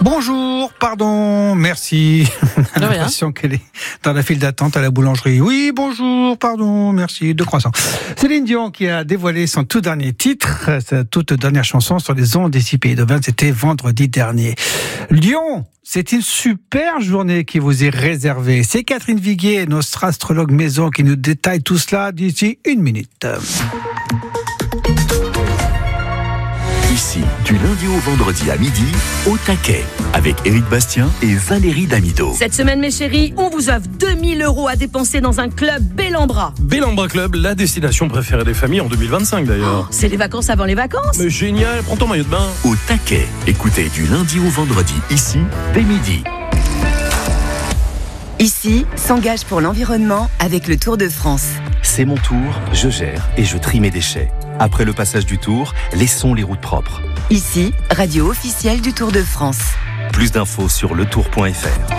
Bonjour, pardon, merci. J'ai l'impression qu'elle est dans la file d'attente à la boulangerie. Oui, bonjour, pardon, merci, 2 croissants. Céline Dion qui a dévoilé son tout dernier titre, sa toute dernière chanson sur les ondes des Pays d'Auvergne, c'était vendredi dernier. Lyon, c'est une super journée qui vous est réservée. C'est Catherine Viguier, notre astrologue maison, qui nous détaille tout cela d'ici 1 minute. Ici, du lundi au vendredi à midi, au taquet, avec Éric Bastien et Valérie Damido. Cette semaine, mes chéris, on vous offre 2 000 € à dépenser dans un club Bellambra. Bellambra Club, la destination préférée des familles en 2025 d'ailleurs. C'est les vacances avant les vacances. Mais génial, prends ton maillot de bain. Au taquet, écoutez du lundi au vendredi, ici, dès midi. Ici, s'engage pour l'environnement avec le Tour de France. C'est mon tour, je gère et je trie mes déchets. Après le passage du Tour, laissons les routes propres. Ici, radio officielle du Tour de France. Plus d'infos sur letour.fr.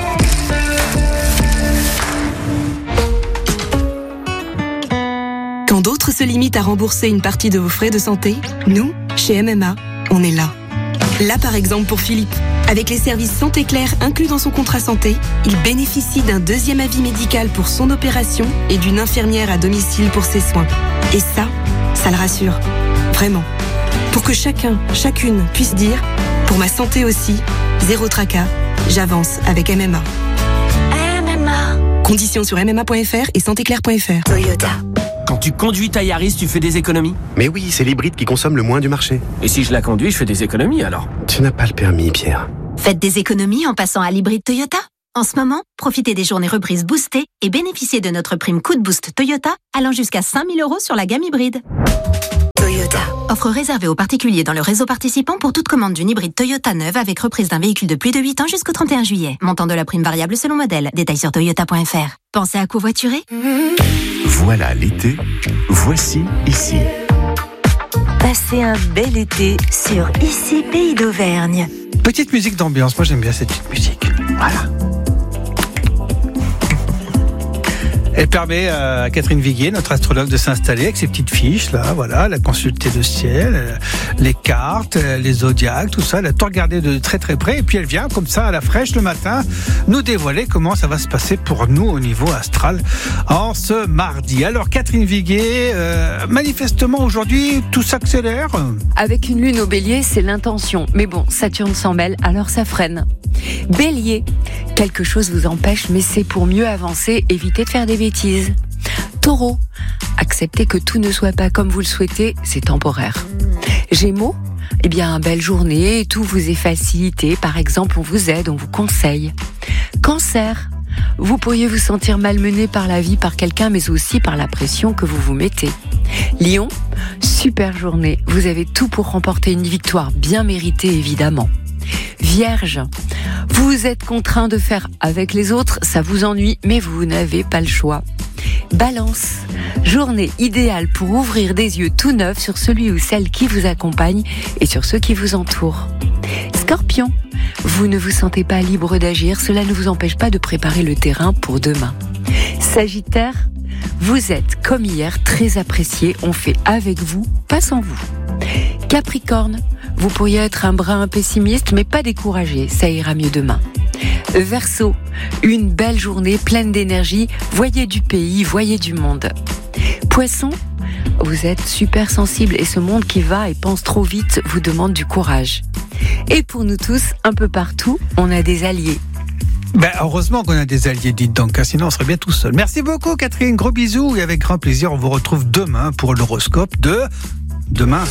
Quand d'autres se limitent à rembourser une partie de vos frais de santé, nous, chez MMA, on est là. Là par exemple pour Philippe. Avec les services Santé Claire inclus dans son contrat santé, il bénéficie d'un 2e avis médical pour son opération et d'une infirmière à domicile pour ses soins. Et ça le rassure. Vraiment. Pour que chacun, chacune puisse dire « Pour ma santé aussi, zéro tracas, j'avance avec MMA ». MMA. Conditions sur MMA.fr et santéclaire.fr. Toyota. Quand tu conduis ta Yaris, tu fais des économies ? Mais oui, c'est l'hybride qui consomme le moins du marché. Et si je la conduis, je fais des économies alors ? Tu n'as pas le permis, Pierre. Faites des économies en passant à l'hybride Toyota. En ce moment, profitez des journées reprises boostées et bénéficiez de notre prime Coup de Boost Toyota allant jusqu'à 5 000 € sur la gamme hybride. Toyota. Offre réservée aux particuliers dans le réseau participant pour toute commande d'une hybride Toyota neuve avec reprise d'un véhicule de plus de 8 ans jusqu'au 31 juillet. Montant de la prime variable selon modèle. Détails sur toyota.fr. Pensez à covoiturer ? Voilà l'été, voici ici. Passez un bel été sur Ici Pays d'Auvergne. Petite musique d'ambiance, moi j'aime bien cette petite musique. Voilà. Elle permet à Catherine Viguier, notre astrologue, de s'installer avec ses petites fiches, là, voilà, elle a consulté le ciel, les cartes, les zodiaques, tout ça, elle a tout regardé de très très près, et puis elle vient comme ça à la fraîche le matin nous dévoiler comment ça va se passer pour nous au niveau astral en ce mardi. Alors Catherine Viguier, manifestement aujourd'hui tout s'accélère. Avec une lune au bélier, c'est l'intention, mais bon, Saturne s'en mêle, alors ça freine. Bélier, quelque chose vous empêche, mais c'est pour mieux avancer, évitez de faire des bêtises. Taureau, acceptez que tout ne soit pas comme vous le souhaitez, c'est temporaire. Gémeaux, belle journée, tout vous est facilité, par exemple on vous aide, on vous conseille. Cancer, vous pourriez vous sentir malmené par la vie, par quelqu'un, mais aussi par la pression que vous vous mettez. Lion, super journée, vous avez tout pour remporter une victoire bien méritée évidemment. Vierge, vous êtes contraint de faire avec les autres, ça vous ennuie, mais vous n'avez pas le choix. Balance, journée idéale pour ouvrir des yeux tout neufs sur celui ou celle qui vous accompagne et sur ceux qui vous entourent. Scorpion, vous ne vous sentez pas libre d'agir, cela ne vous empêche pas de préparer le terrain pour demain. Sagittaire, vous êtes, comme hier, très apprécié, on fait avec vous, pas sans vous. Capricorne, vous pourriez être un brin pessimiste, mais pas découragé, ça ira mieux demain. Verseau, une belle journée pleine d'énergie, voyez du pays, voyez du monde. Poisson, vous êtes super sensible et ce monde qui va et pense trop vite vous demande du courage. Et pour nous tous, un peu partout, on a des alliés. Heureusement qu'on a des alliés, dites donc, hein, sinon on serait bien tout seul. Merci beaucoup Catherine, gros bisous et avec grand plaisir, on vous retrouve demain pour l'horoscope de demain.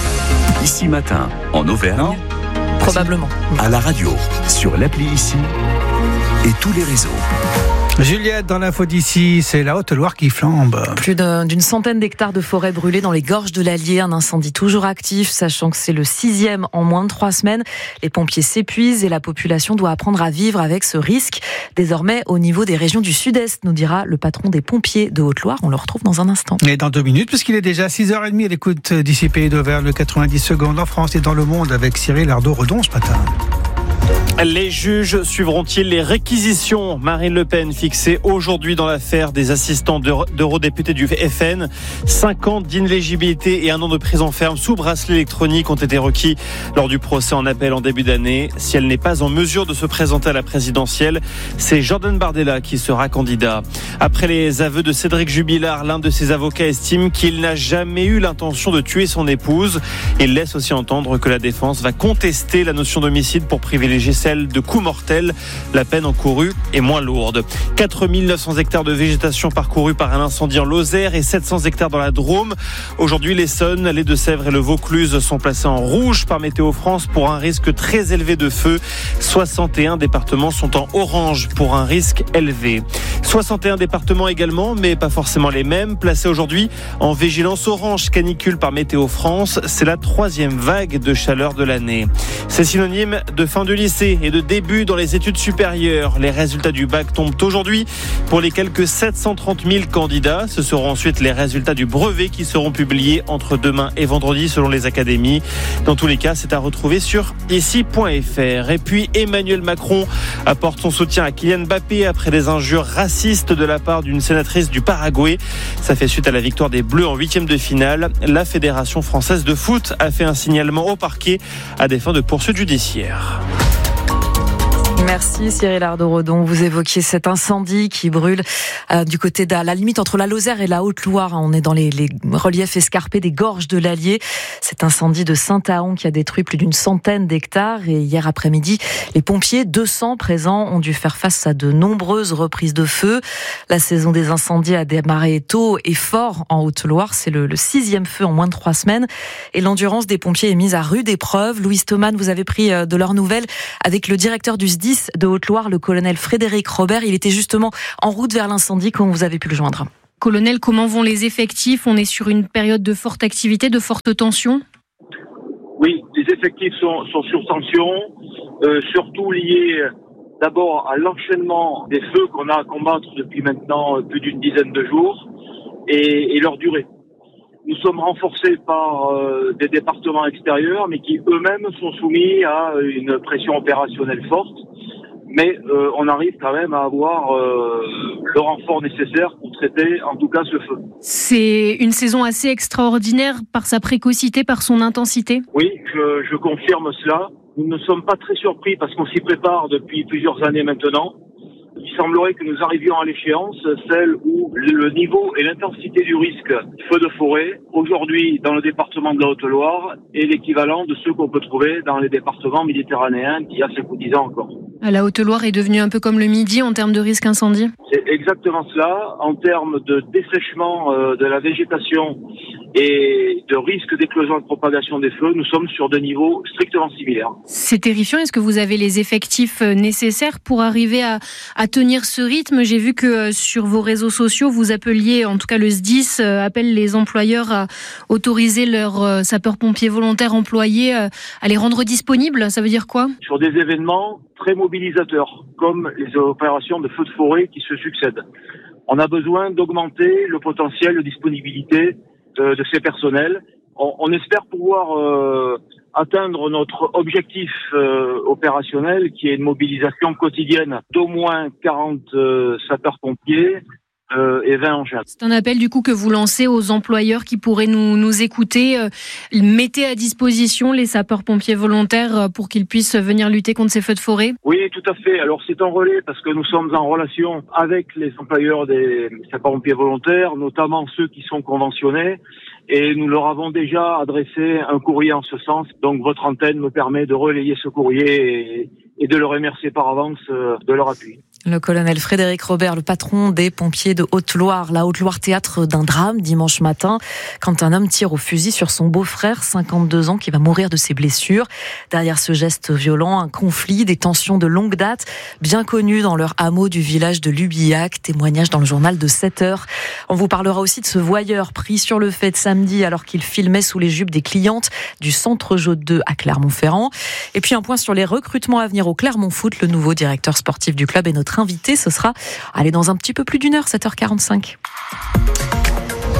Ici matin, en Auvergne. Non ? Probablement. À la radio, sur l'appli Ici et tous les réseaux. Juliette, dans l'info d'ici, c'est la Haute-Loire qui flambe. Plus d'une centaine d'hectares de forêt brûlés dans les gorges de l'Allier, un incendie toujours actif, sachant que c'est le 6e en moins de 3 semaines. Les pompiers s'épuisent et la population doit apprendre à vivre avec ce risque. Désormais, au niveau des régions du Sud-Est, nous dira le patron des pompiers de Haute-Loire. On le retrouve dans un instant. Et dans 2 minutes, puisqu'il est déjà 6h30 à l'écoute d'Ici Pays d'Auvergne, le 90 secondes en France et dans le monde avec Cyril Ardo-Redon ce matin. Les juges suivront-ils les réquisitions ? Marine Le Pen fixée aujourd'hui dans l'affaire des assistants d'eurodéputés du FN. 5 ans d'inéligibilité et 1 an de prison ferme sous bracelet électronique ont été requis lors du procès en appel en début d'année. Si elle n'est pas en mesure de se présenter à la présidentielle, c'est Jordan Bardella qui sera candidat. Après les aveux de Cédric Jubilard, l'un de ses avocats estime qu'il n'a jamais eu l'intention de tuer son épouse. Il laisse aussi entendre que la défense va contester la notion d'homicide pour privilégier celle de coups mortels. La peine encourue est moins lourde. 4900 hectares de végétation parcourus par un incendie en Lozère et 700 hectares dans la Drôme. Aujourd'hui, l'Essonne, les Deux-Sèvres et le Vaucluse sont placés en rouge par Météo France pour un risque très élevé de feu. 61 départements sont en orange pour un risque élevé. 61 départements également, mais pas forcément les mêmes, placés aujourd'hui en vigilance orange canicule par Météo France. C'est la 3e vague de chaleur de l'année. C'est synonyme de fin du lycée et de début dans les études supérieures. Les résultats du bac tombent aujourd'hui pour les quelques 730 000 candidats. Ce seront ensuite les résultats du brevet qui seront publiés entre demain et vendredi selon les académies. Dans tous les cas, c'est à retrouver sur ici.fr. Et puis Emmanuel Macron apporte son soutien à Kylian Mbappé après des injures racistes de la part d'une sénatrice du Paraguay. Ça fait suite à la victoire des Bleus en 8e de finale. La Fédération française de foot a fait un signalement au parquet à des fins de poursuite judiciaire. Merci Cyril Ardo-Redon. Vous évoquiez cet incendie qui brûle du côté de la limite entre la Lozère et la Haute-Loire. On est dans les reliefs escarpés des gorges de l'Allier. Cet incendie de Saint-Ahon qui a détruit plus d'une centaine d'hectares. Et hier après-midi, les pompiers, 200 présents, ont dû faire face à de nombreuses reprises de feu. La saison des incendies a démarré tôt et fort en Haute-Loire. C'est le 6e feu en moins de 3 semaines. Et l'endurance des pompiers est mise à rude épreuve. Louise Thoman, vous avez pris de leurs nouvelles avec le directeur du SDIS de Haute-Loire, le colonel Frédéric Robert. Il était justement en route vers l'incendie quand vous avez pu le joindre. Colonel, comment vont les effectifs ? On est sur une période de forte activité, de forte tension ? Oui, les effectifs sont sur tension, surtout liés d'abord à l'enchaînement des feux qu'on a à combattre depuis maintenant plus d'une dizaine de jours et leur durée. Nous sommes renforcés par des départements extérieurs, mais qui eux-mêmes sont soumis à une pression opérationnelle forte. Mais on arrive quand même à avoir le renfort nécessaire pour traiter, en tout cas, ce feu. C'est une saison assez extraordinaire par sa précocité, par son intensité. Oui, je confirme cela. Nous ne sommes pas très surpris parce qu'on s'y prépare depuis plusieurs années maintenant. Il semblerait que nous arrivions à l'échéance, celle où le niveau et l'intensité du risque feu de forêt, aujourd'hui dans le département de la Haute-Loire, est l'équivalent de ceux qu'on peut trouver dans les départements méditerranéens il y a 5 ou 10 ans encore. La Haute-Loire est devenue un peu comme le Midi en termes de risque incendie ? C'est exactement cela. En termes de dessèchement de la végétation et de risque d'éclosion et de propagation des feux, nous sommes sur des niveaux strictement similaires. C'est terrifiant. Est-ce que vous avez les effectifs nécessaires pour arriver à tenir ce rythme ? J'ai vu que sur vos réseaux sociaux, vous appeliez, en tout cas le SDIS, appelle les employeurs à autoriser leurs sapeurs-pompiers volontaires employés à les rendre disponibles. Ça veut dire quoi ? Sur des événements très mobilisateurs, comme les opérations de feux de forêt qui se succèdent. On a besoin d'augmenter le potentiel de disponibilité de ces personnels. On espère pouvoir atteindre notre objectif opérationnel qui est une mobilisation quotidienne d'au moins 40 sapeurs-pompiers et 20 engins. C'est un appel du coup que vous lancez aux employeurs qui pourraient nous écouter. Mettez à disposition les sapeurs-pompiers volontaires pour qu'ils puissent venir lutter contre ces feux de forêt. Oui, tout à fait. Alors c'est un relais parce que nous sommes en relation avec les employeurs des sapeurs-pompiers volontaires, notamment ceux qui sont conventionnés. Et nous leur avons déjà adressé un courrier en ce sens. Donc votre antenne me permet de relayer ce courrier et de le remercier par avance de leur appui. Le colonel Frédéric Robert, le patron des pompiers de Haute-Loire. La Haute-Loire, théâtre d'un drame dimanche matin, quand un homme tire au fusil sur son beau-frère, 52 ans, qui va mourir de ses blessures. Derrière ce geste violent, un conflit, des tensions de longue date, bien connues dans leur hameau du village de Lubillac. Témoignage dans le journal de 7h. On vous parlera aussi de ce voyeur pris sur le fait de samedi alors qu'il filmait sous les jupes des clientes du Centre Jaud 2 à Clermont-Ferrand. Et puis un point sur les recrutements à venir au Clermont Foot. Le nouveau directeur sportif du club est notre invité. Ce sera dans un petit peu plus d'1 heure, 7h45.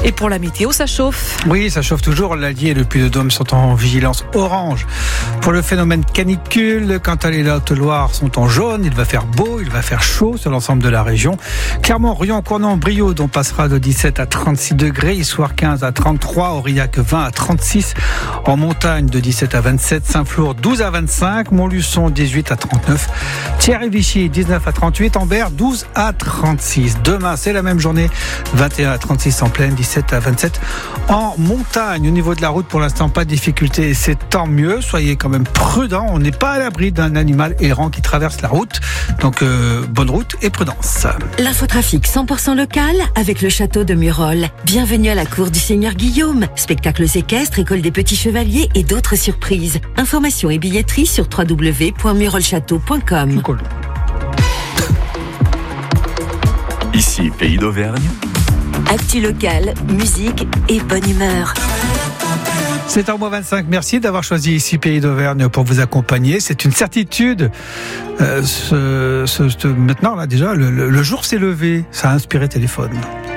Et pour la météo, ça chauffe. Oui, ça chauffe toujours. L'Allier et le Puy-de-Dôme sont en vigilance orange. Pour le phénomène canicule, quant à les Hautes-Loire sont en jaune. Il va faire beau, il va faire chaud sur l'ensemble de la région. Clermont, Rion, Cournon, Brioude, on passera de 17 à 36 degrés. Issoire 15 à 33. Aurillac 20 à 36. En montagne de 17 à 27. Saint-Flour 12 à 25. Montluçon 18 à 39. Thiers et Vichy 19 à 38. Ambert 12 à 36. Demain, c'est la même journée. 21 à 36 en plaine, 17 à 27 en montagne. Au niveau de la route, pour l'instant, pas de difficulté et c'est tant mieux. Soyez quand même prudents. On n'est pas à l'abri d'un animal errant qui traverse la route. Donc, bonne route et prudence. L'infotrafic 100% local avec le château de Murol. Bienvenue à la cour du Seigneur Guillaume. Spectacles équestres, école des petits chevaliers et d'autres surprises. Informations et billetterie sur www.murolchâteau.com. Cool. Ici, Pays d'Auvergne. Actu locale, musique et bonne humeur. C'est en mois 25. Merci d'avoir choisi ici Pays d'Auvergne pour vous accompagner. C'est une certitude. Maintenant, là, déjà, le jour s'est levé. Ça a inspiré téléphone.